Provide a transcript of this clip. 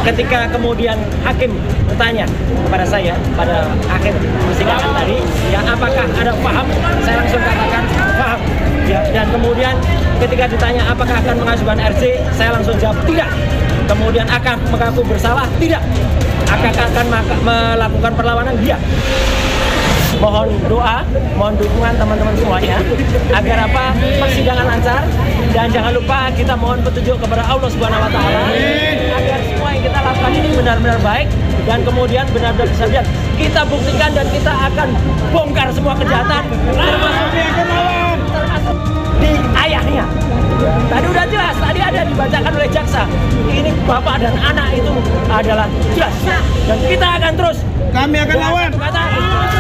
ketika kemudian hakim bertanya kepada saya pada akhir persidangan tadi, ya apakah ada paham? Saya langsung katakan paham. Ya, dan kemudian ketika ditanya apakah akan mengajukan RC, saya langsung jawab tidak. Kemudian akan mengaku bersalah? Tidak. Akan melakukan perlawanan? Dia. Mohon doa, mohon dukungan teman-teman semuanya agar apa persidangan lancar, dan jangan lupa kita mohon petunjuk kepada Allah Subhanahu wa taala agar semua yang kita lakukan ini benar-benar baik dan kemudian benar-benar bisa kita buktikan dan kita akan bongkar semua kejahatan termasuk di ayahnya. Tadi udah jelas, tadi ada dibacakan oleh jaksa. Ini bapak dan anak itu adalah jelas dan kita akan terus. Kami akan lawan. Kata